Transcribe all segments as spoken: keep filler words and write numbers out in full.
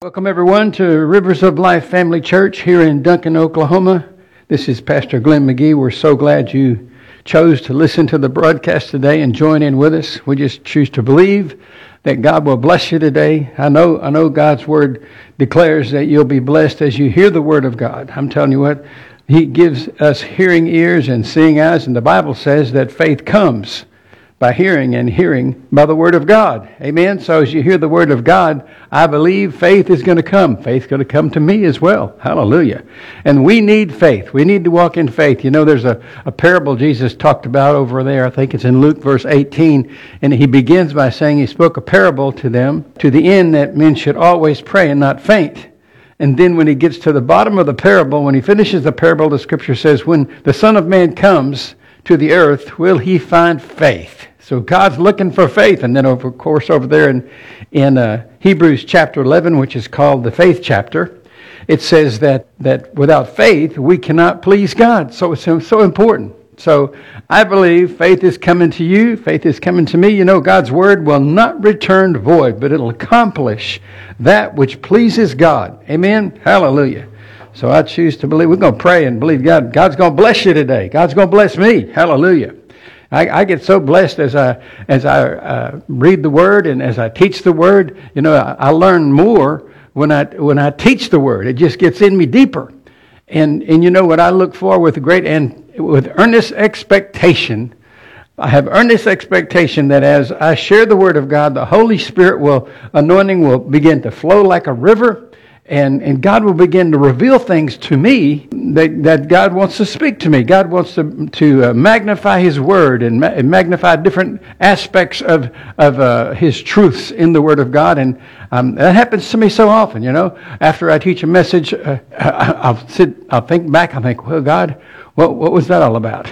Welcome everyone to Rivers of Life Family Church here in Duncan, Oklahoma. This is Pastor Glenn McGee. We're so glad you chose to listen to the broadcast today and join in with us. We just choose to believe that God will bless you today. I know, I know God's Word declares that you'll be blessed as you hear the Word of God. I'm telling you what, He gives us hearing ears and seeing eyes, and the Bible says that faith comes by hearing, and hearing by the Word of God. Amen? So as you hear the Word of God, I believe faith is going to come. Faith's going to come to me as well. Hallelujah. And we need faith. We need to walk in faith. You know, there's a, a parable Jesus talked about over there. I think it's in Luke verse eighteen. And he begins by saying he spoke a parable to them to the end that men should always pray and not faint. And then when he gets to the bottom of the parable, when he finishes the parable, the Scripture says, when the Son of Man comes to the earth, will he find faith? So God's looking for faith. And then, over, of course, over there in, in uh, Hebrews chapter eleven, which is called the faith chapter, it says that, that without faith, we cannot please God. So it's so important. So I believe faith is coming to you. Faith is coming to me. You know, God's Word will not return void, but it'll accomplish that which pleases God. Amen? Hallelujah. So I choose to believe. We're going to pray and believe God. God's going to bless you today. God's going to bless me. Hallelujah. I, I get so blessed as I as I uh, read the Word and as I teach the Word. You know, I, I learn more when I when I teach the Word. It just gets in me deeper. And and you know what I look for with great and with earnest expectation. I have earnest expectation that as I share the Word of God, the Holy Spirit will anointing will begin to flow like a river. And and God will begin to reveal things to me that, that God wants to speak to me. God wants to to uh, magnify His Word and, ma- and magnify different aspects of of uh, His truths in the Word of God. And um, that happens to me so often. You know, after I teach a message, uh, I'll sit, I'll think back. I think, well, God, what what was that all about?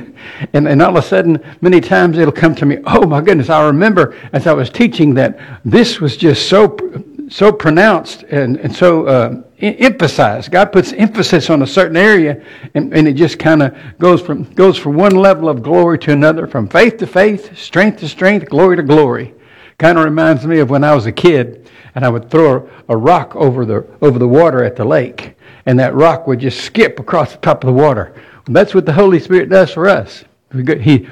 and and all of a sudden, many times it'll come to me. Oh my goodness! I remember as I was teaching that this was just so. so pronounced and, and so uh, emphasized. God puts emphasis on a certain area, and, and it just kind of goes from goes from one level of glory to another, from faith to faith, strength to strength, glory to glory. Kind of reminds me of when I was a kid, and I would throw a rock over the over the water at the lake, and that rock would just skip across the top of the water. That's what the Holy Spirit does for us. He